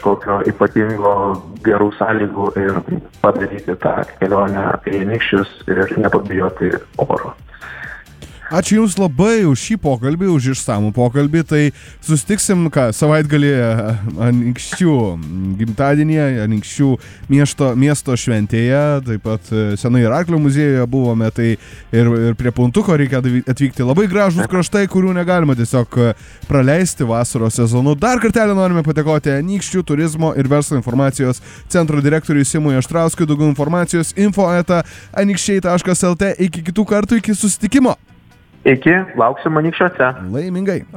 kažkokio ypatingo gerų sąlygų ir padaryti tą kelionę į Anykščius ir nepabijoti oro. Ačiū Jums labai už šį pokalbį, už išsamų pokalbį. Tai susitiksim savaitgalį Anykščių gimtadienyje, Anykščių miesto šventėje, taip pat Senojo Arklio muziejuje buvome, tai ir prie Puntuko reikia atvykti. Labai gražūs kraštai, kurių negalima tiesiog praleisti vasaros sezonu. Dar kartelį norime padėkoti Anykščių turizmo ir verslo informacijos centro direktoriui Simui Aštrauskui. Daugiau informacijos info@anykščiai.lt. Iki kitų kartų, iki susitikimo. Iki, lauksim Anykščiuose. Laimingai.